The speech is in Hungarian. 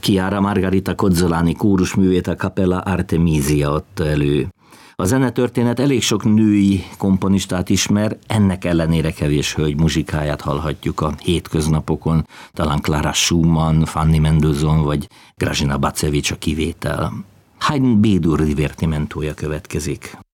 Chiara Margarita Cozzolani kórusművét a Capella Artemisia adta elő. A zenetörténet elég sok női komponistát ismer, ennek ellenére kevés hölgy muzsikáját hallhatjuk a hétköznapokon, talán Clara Schumann, Fanny Mendelssohn vagy Grażyna Bacewicz a kivétel. Haydn B-dur divertimentója következik.